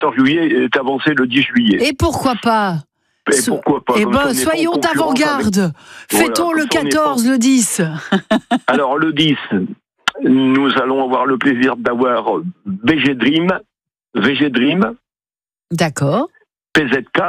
14 juillet est avancé le 10 juillet. Et pourquoi pas? Et pourquoi pas? Eh ben, soyons d'avant-garde. Fêtons le 14, le 10. Alors, le 10, nous allons avoir le plaisir d'avoir VG Dream, D'accord. PZK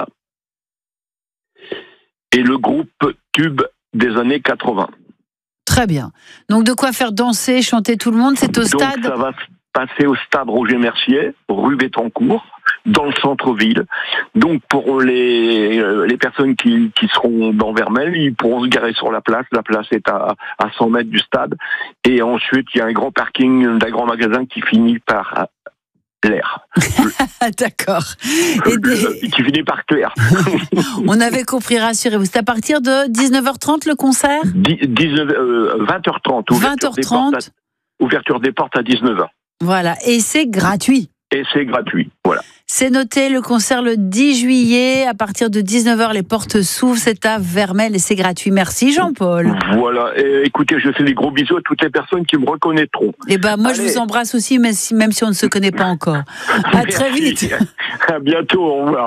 et le groupe Tube des années 80. Très bien. Donc, de quoi faire danser, chanter tout le monde, c'est au stade? Ça va se passer au stade Roger Mercier, rue Bettencourt, dans le centre-ville. Donc, pour les personnes qui seront dans Vermelles, ils pourront se garer sur la place. La place est à 100 mètres du stade. Et ensuite, il y a un grand parking d'un grand magasin qui finit par l'air. D'accord. Qui finit par clair. On avait compris, rassurez-vous. C'est à partir de 19h30 le concert? 20h30. 20h30. Ouverture des portes à 19h. Voilà. Et c'est gratuit. Et c'est gratuit. Voilà. C'est noté, le concert le 10 juillet, à partir de 19h, les portes s'ouvrent, c'est à Vermelles et c'est gratuit. Merci Jean-Paul. Voilà, et écoutez, je fais des gros bisous à toutes les personnes qui me reconnaîtront. Et ben moi je vous embrasse aussi, même si on ne se connaît pas encore. À très vite. À bientôt, au revoir.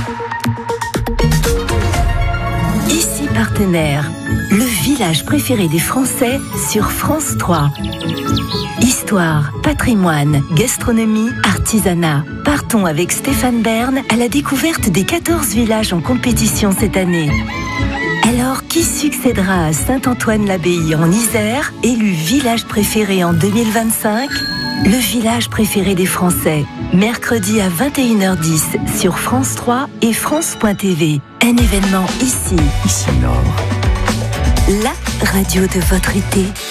Ici Partenaire, le village préféré des Français sur France 3. Histoire, patrimoine, gastronomie, artisanat. Partons avec Stéphane Bern à la découverte des 14 villages en compétition cette année. Alors, qui succédera à Saint-Antoine-l'Abbaye en Isère, élu village préféré en 2025 ? Le village préféré des Français, mercredi à 21h10 sur France 3 et France.tv. Un événement ici Nord. La radio de votre été.